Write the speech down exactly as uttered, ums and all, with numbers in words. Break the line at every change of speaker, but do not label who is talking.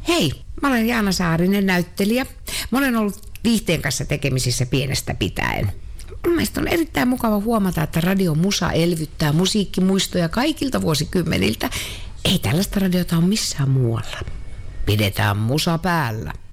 Hei, mä olen Jaana Saarinen, näyttelijä. Mä olen ollut viihteen kanssa tekemisissä pienestä pitäen. Mielestäni on erittäin mukava huomata, että radio Musa elvyttää musiikkimuistoja kaikilta vuosikymmeniltä. Ei tällaista radiota ole missään muualla. Pidetään musa päällä.